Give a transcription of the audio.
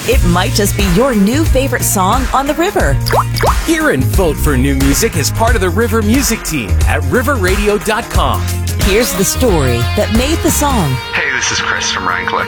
It might just be your new favorite song on the river. Hear and vote for new music as part of the River Music Team at riverradio.com. Here's the story that made the song. Hey, this is Chris from Rhine Click.